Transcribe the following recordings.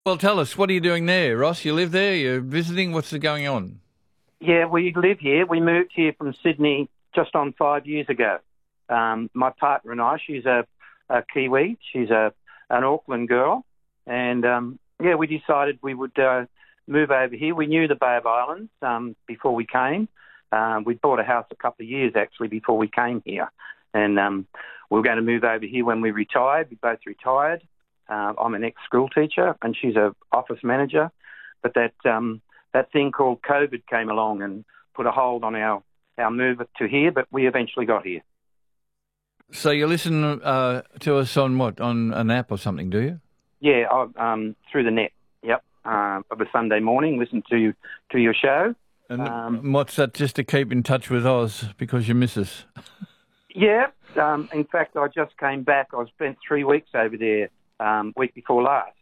Well, tell us, what are you doing there, Ross? You live there? You're visiting? What's going on? Yeah, we live here. We moved here from Sydney just on 5 years ago. My partner and I, she's a Kiwi. She's an Auckland girl. And, we decided we would move over here. We knew the Bay of Islands before we came. We bought a house a couple of years, actually, before we came here. And we were going to move over here when we retired. We both retired. I'm an ex-school teacher and she's an office manager. But that thing called COVID came along and put a hold on our move to here, but we eventually got here. So you listen to us on what? On an app or something, do you? Yeah, through the net, yep. Of a Sunday morning, listen to your show. And what's that, just to keep in touch with Oz because you miss us? Yeah. In fact, I just came back. I spent 3 weeks over there week before last.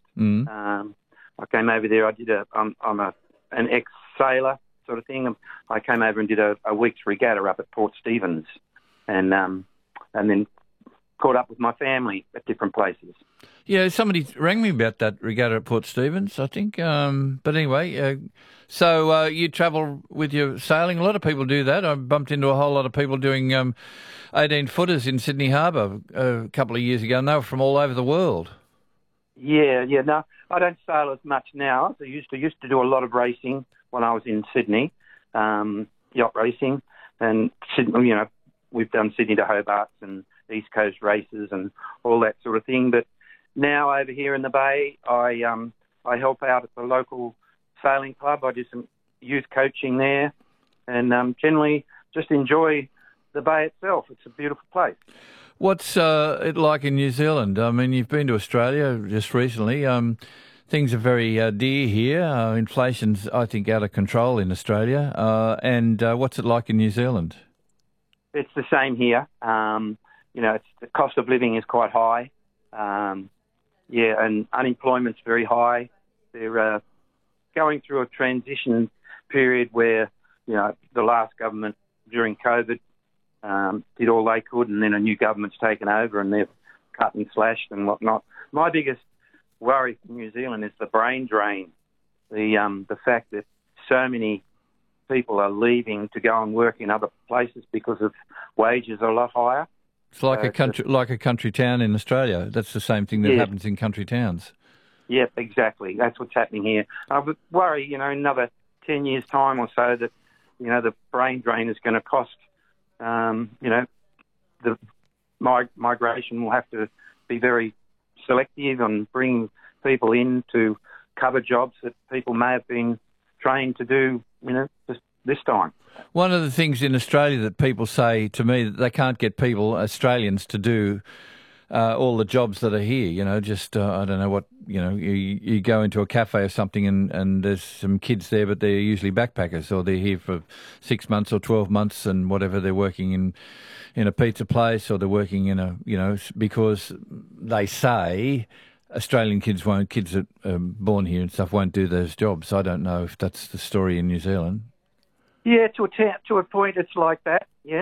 I came over there. I did I'm an ex-sailor sort of thing. I came over and did a week's regatta up at Port Stephens, and then caught up with my family at different places. Yeah, somebody rang me about that regatta at Port Stephens, I think. But anyway, so you travel with your sailing. A lot of people do that. I bumped into a whole lot of people doing 18-footers in Sydney Harbour a couple of years ago, and they were from all over the world. Yeah. No, I don't sail as much now. I used to do a lot of racing when I was in Sydney, yacht racing, and Sydney, we've done Sydney to Hobart and East Coast races and all that sort of thing. But now over here in the Bay, I help out at the local sailing club. I do some youth coaching there, and generally just enjoy the Bay itself. It's a beautiful place. What's it like in New Zealand? I mean, you've been to Australia just recently. Things are very dear here. Inflation's, I think, out of control in Australia. And what's it like in New Zealand? It's the same here. The cost of living is quite high. And unemployment's very high. They're going through a transition period where, the last government during COVID did all they could, and then a new government's taken over and they've cut and slashed and whatnot. My biggest worry for New Zealand is the brain drain, the fact that so many people are leaving to go and work in other places because of wages are a lot higher. It's like a country town in Australia. That's the same thing that happens in country towns. Yep, exactly. That's what's happening here. I would worry, in another 10 years' time or so that, the brain drain is going to cost, the migration will have to be very selective and bring people in to cover jobs that people may have been trained to do, this time. One of the things in Australia that people say to me that they can't get Australians to do all the jobs that are here, I don't know what, you go into a cafe or something and there's some kids there, but they're usually backpackers or they're here for 6 months or 12 months and whatever, they're working in a pizza place or they're working in because they say Australian kids that are born here and stuff won't do those jobs. I don't know if that's the story in New Zealand. Yeah, to a point, it's like that. Yes,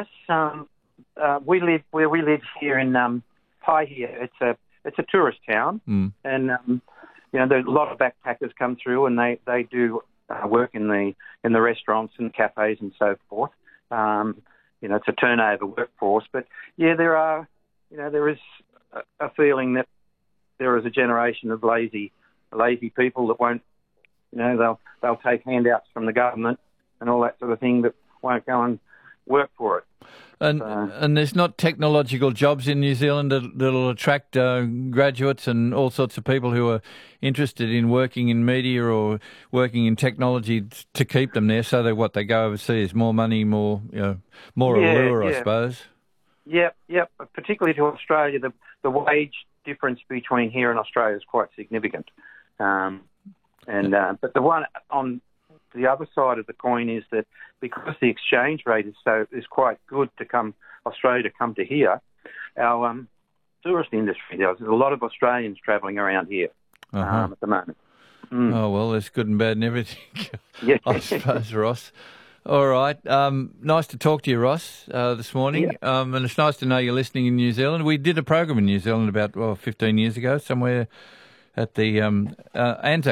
we live here in Paihia. It's a tourist town, and there's a lot of backpackers come through, and they do work in the restaurants and cafes and so forth. It's a turnover workforce, but there is a feeling that there is a generation of lazy people that won't, they'll take handouts from the government and all that sort of thing, but won't go and work for it. And there's not technological jobs in New Zealand that'll attract graduates and all sorts of people who are interested in working in media or working in technology to keep them there, so that they go overseas, more money, more allure, I suppose. Yep. Particularly to Australia, the wage difference between here and Australia is quite significant. But the one on the other side of the coin is that because the exchange rate is quite good Australia to come to here, our tourist industry, there's a lot of Australians travelling around here at the moment. Oh, well, there's good and bad and everything, I suppose, Ross. All right. Nice to talk to you, Ross, this morning. Yeah. And it's nice to know you're listening in New Zealand. We did a program in New Zealand about 15 years ago, somewhere at the Anzac